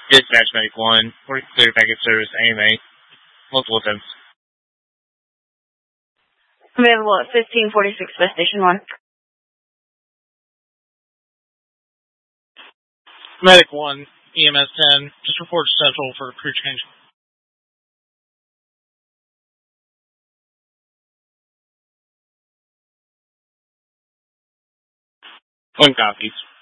Dispatch Medic 1, clear package service, AMA, multiple attempts. Available at 1546 West Station 1. Medic 1, EMS 10, just report Central for crew change. 1 copies.